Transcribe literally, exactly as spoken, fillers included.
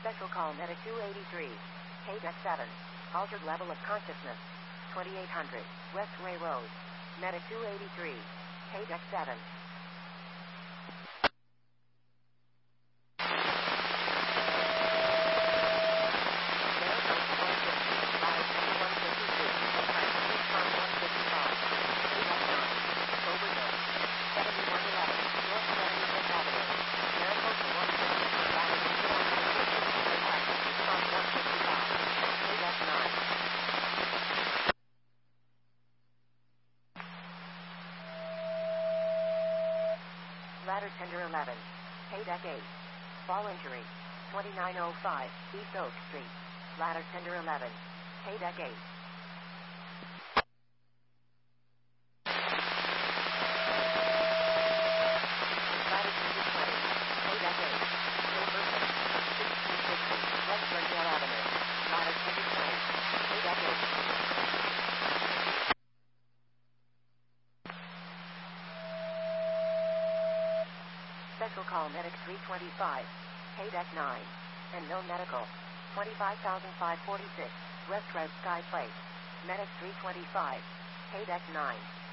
Special call Medic two eighty-three. K-Deck seven. Altered level of consciousness. twenty-eight hundred. West Ray Road. Medic two eighty-three. K-Deck seven. Ladder Tender eleven. K-Deck eight. Fall injury. twenty-nine oh five East Oak Street. Ladder Tender eleven. K-Deck eight. Ladder Tender twenty. K-Deck eight. Silver six. sixteen fifty West Ferndale Avenue. Ladder Tender twenty. K-Deck eight. Special call Medic three twenty-five. K-Deck nine. And no medical. twenty-five thousand five hundred forty-six. West Red Sky Place. Medic three twenty-five. K-Deck nine.